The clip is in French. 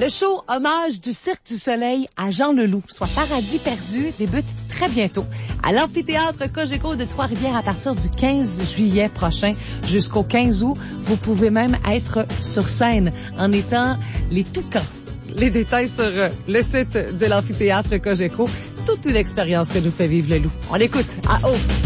Le show Hommage du Cirque du Soleil à Jean Leloup, soit Paradis perdu, débute très bientôt à l'amphithéâtre Cogeco de Trois-Rivières à partir du 15 juillet prochain jusqu'au 15 août. Vous pouvez même être sur scène en étant les toucans. Les détails sur le site de l'amphithéâtre Cogeco. Toute une expérience que nous fait vivre Leloup. On l'écoute à haut.